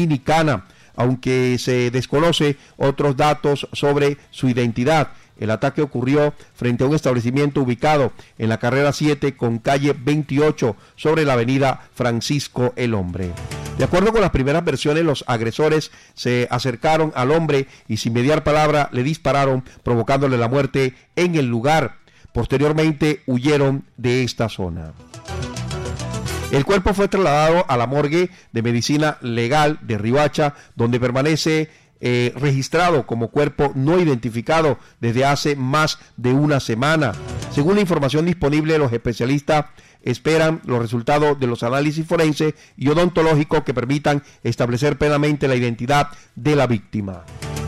Dominicana, aunque se desconoce otros datos sobre su identidad. El ataque ocurrió frente a un establecimiento ubicado en la carrera 7 con calle 28 sobre la avenida Francisco el Hombre. De acuerdo con las primeras versiones, los agresores se acercaron al hombre y sin mediar palabra le dispararon, provocándole la muerte en el lugar. Posteriormente huyeron de esta zona. El cuerpo fue trasladado a la morgue de medicina legal de Riohacha, donde permanece registrado como cuerpo no identificado desde hace más de una semana. Según la información disponible, los especialistas esperan los resultados de los análisis forenses y odontológicos que permitan establecer plenamente la identidad de la víctima.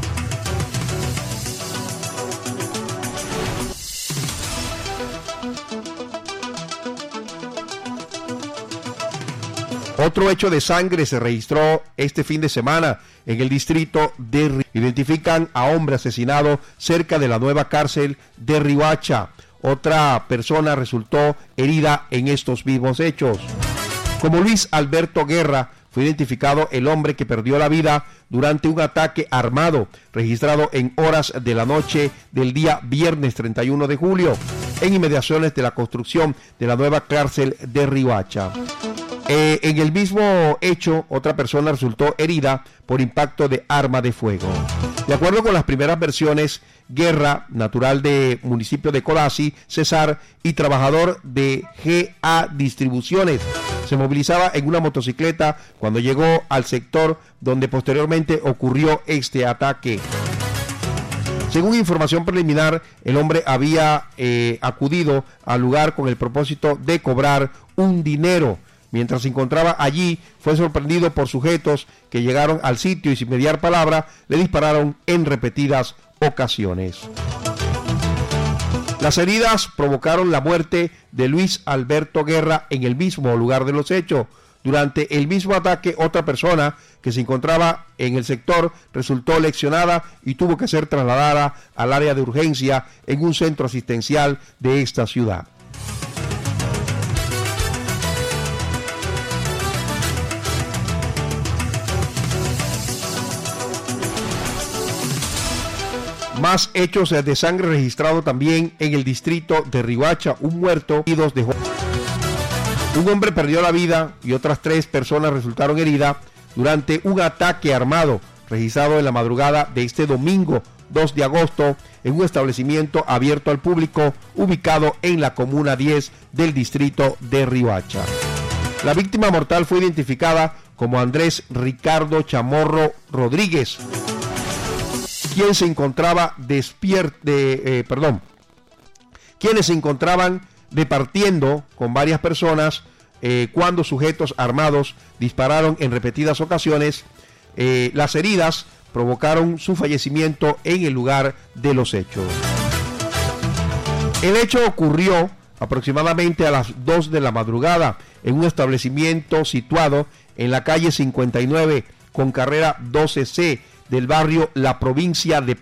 Otro hecho de sangre se registró este fin de semana en el distrito de Riohacha. Identifican a hombre asesinado cerca de la nueva cárcel de Riohacha. Otra persona resultó herida en estos mismos hechos. Como Luis Alberto Guerra, fue identificado el hombre que perdió la vida durante un ataque armado registrado en horas de la noche del día viernes 31 de julio en inmediaciones de la construcción de la nueva cárcel de Riohacha. En el mismo hecho, otra persona resultó herida por impacto de arma de fuego. De acuerdo con las primeras versiones, Guerra, natural de municipio de Colasi, Cesar, y trabajador de GA Distribuciones, se movilizaba en una motocicleta cuando llegó al sector donde posteriormente ocurrió este ataque. Según información preliminar, el hombre había acudido al lugar con el propósito de cobrar un dinero. Mientras se encontraba allí, fue sorprendido por sujetos que llegaron al sitio y sin mediar palabra le dispararon en repetidas ocasiones. Las heridas provocaron la muerte de Luis Alberto Guerra en el mismo lugar de los hechos. Durante el mismo ataque, otra persona que se encontraba en el sector resultó lesionada y tuvo que ser trasladada al área de urgencia en un centro asistencial de esta ciudad. Más hechos de sangre registrado también en el distrito de Riohacha. Un muerto y dos dejó. Un hombre perdió la vida y otras 3 personas resultaron heridas durante un ataque armado registrado en la madrugada de este domingo 2 de agosto en un establecimiento abierto al público ubicado en la comuna 10 del distrito de Riohacha. La víctima mortal fue identificada como Andrés Ricardo Chamorro Rodríguez, quien se encontraba quienes se encontraban departiendo con varias personas cuando sujetos armados dispararon en repetidas ocasiones. Las heridas provocaron su fallecimiento en el lugar de los hechos. El hecho ocurrió aproximadamente a las 2 de la madrugada en un establecimiento situado en la calle 59 con carrera 12C del barrio La Provincia de